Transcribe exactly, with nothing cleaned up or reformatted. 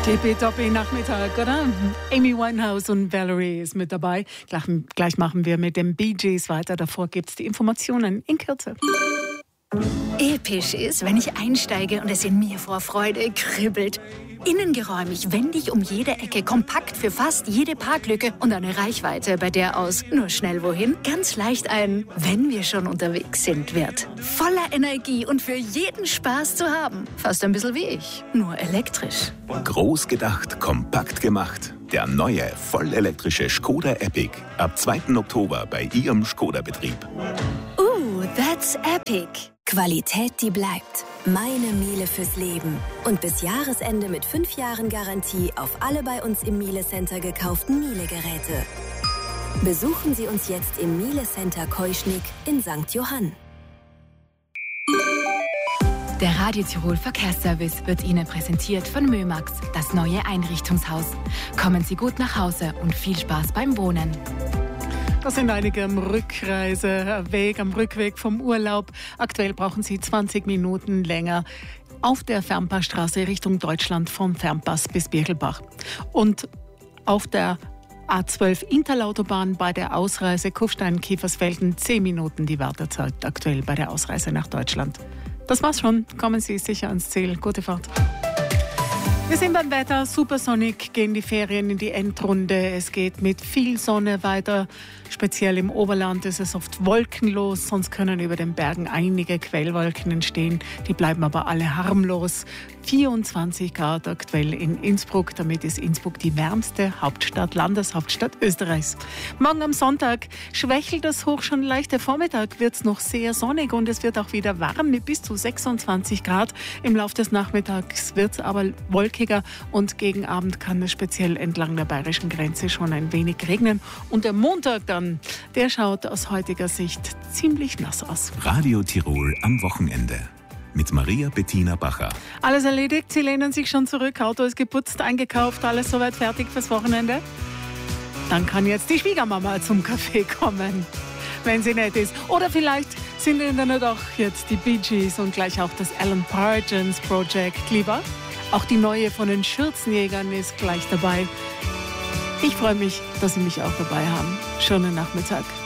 Tippitoppi-Nachmittag, oder? Amy Winehouse und Valerie ist mit dabei. Gleich, gleich machen wir mit den Bee Gees weiter. Davor gibt es die Informationen in Kürze. Episch ist, wenn ich einsteige und es in mir vor Freude kribbelt. Innengeräumig, wendig um jede Ecke, kompakt für fast jede Parklücke und eine Reichweite, bei der aus nur schnell wohin ganz leicht ein "wenn wir schon unterwegs sind" wird. Voller Energie und für jeden Spaß zu haben. Fast ein bisschen wie ich, nur elektrisch. Groß gedacht, kompakt gemacht. Der neue, vollelektrische Skoda Epic. Ab zweiten Oktober bei Ihrem Skoda-Betrieb. Uh, that's epic. Qualität, die bleibt. Meine Miele fürs Leben. Und bis Jahresende mit fünf Jahren Garantie auf alle bei uns im Miele Center gekauften Miele-Geräte. Besuchen Sie uns jetzt im Miele Center Keuschnick in Sankt Johann. Der Radio Tirol Verkehrsservice wird Ihnen präsentiert von Mömax, das neue Einrichtungshaus. Kommen Sie gut nach Hause und viel Spaß beim Wohnen. Das sind einige am Rückreiseweg, am Rückweg vom Urlaub. Aktuell brauchen Sie zwanzig Minuten länger auf der Fernpassstraße Richtung Deutschland vom Fernpass bis Birkelbach. Und auf der A zwölf Interlautobahn bei der Ausreise Kufstein-Kiefersfelden zehn Minuten die Wartezeit aktuell bei der Ausreise nach Deutschland. Das war's schon. Kommen Sie sicher ans Ziel. Gute Fahrt. Wir sind beim Wetter. Supersonic gehen die Ferien in die Endrunde. Es geht mit viel Sonne weiter. Speziell im Oberland ist es oft wolkenlos. Sonst können über den Bergen einige Quellwolken entstehen. Die bleiben aber alle harmlos. vierundzwanzig Grad aktuell in Innsbruck. Damit ist Innsbruck die wärmste Hauptstadt, Landeshauptstadt Österreichs. Morgen am Sonntag schwächelt das Hoch schon leicht. Der Vormittag wird es noch sehr sonnig und es wird auch wieder warm mit bis zu sechsundzwanzig Grad. Im Laufe des Nachmittags wird es aber wolkiger und gegen Abend kann es speziell entlang der bayerischen Grenze schon ein wenig regnen. Und der Montag dann, der schaut aus heutiger Sicht ziemlich nass aus. Radio Tirol am Wochenende. Mit Maria Bettina Bacher. Alles erledigt, Sie lehnen sich schon zurück, Auto ist geputzt, eingekauft, alles soweit fertig fürs Wochenende? Dann kann jetzt die Schwiegermama zum Kaffee kommen, wenn sie nett ist. Oder vielleicht sind Ihnen doch jetzt die Bee Gees und gleich auch das Alan Parsons Project lieber. Auch die neue von den Schürzenjägern ist gleich dabei. Ich freue mich, dass Sie mich auch dabei haben. Schönen Nachmittag.